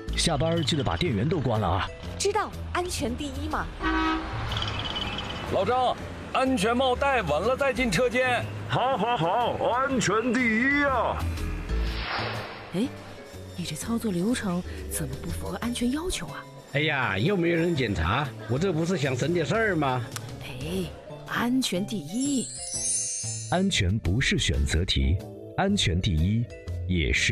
下班记得把电源都关了啊。 知道，安全第一嘛。 老张，安全帽戴稳了再进车间。 好，安全第一啊！ 哎，你这操作流程怎么不符合安全要求啊？ 哎呀，又没有人检查，我这不是想省点事儿吗？ 哎，安全第一。 安全不是选择题，安全第一也是。